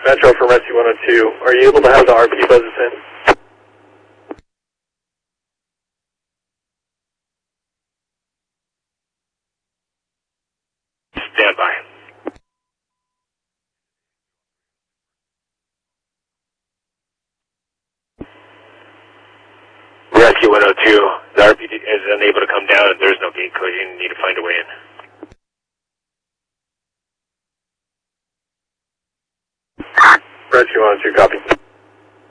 Metro from Rescue 102. Are you able to have the RP buzz us in? Stand by. Rescue 102, the RPD is unable to come down. There's no gate code. You need to find a way in. Rescue 102, copy.